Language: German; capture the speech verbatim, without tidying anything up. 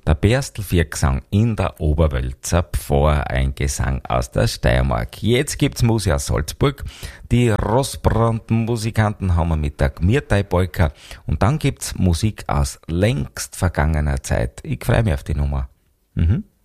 Der Berstel-Viergesang in der Oberwölzer, vor ein Gesang aus der Steiermark. Jetzt gibt's Musik aus Salzburg. Die Rossbrand-Musikanten haben wir mit der Gmirtei-Polka. Und dann gibt's Musik aus längst vergangener Zeit. Ich freue mich auf die Nummer. Mhm.